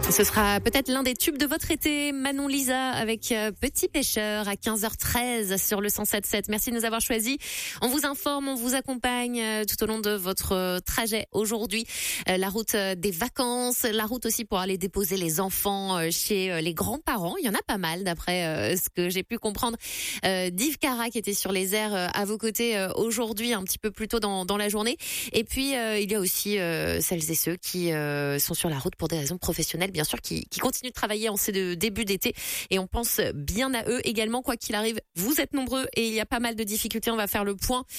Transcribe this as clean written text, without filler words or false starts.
Ce sera peut-être l'un des tubes de votre été. Manon Lisa avec Petit Pêcheur à 15h13 sur le 107.7. Merci de nous avoir choisis. On vous informe, on vous accompagne tout au long de votre trajet aujourd'hui. La route des vacances, la route aussi pour aller déposer les enfants chez les grands-parents. Il y en a pas mal d'après ce que j'ai pu comprendre. Div Cara qui était sur les airs à vos côtés aujourd'hui, un petit peu plus tôt dans la journée. Et puis il y a aussi celles et ceux qui sont sur la route pour des raisons professionnelles, bien sûr, qui continuent de travailler en ce début d'été. Et on pense bien à eux également, quoi qu'il arrive. Vous êtes nombreux et il y a pas mal de difficultés. On va faire le point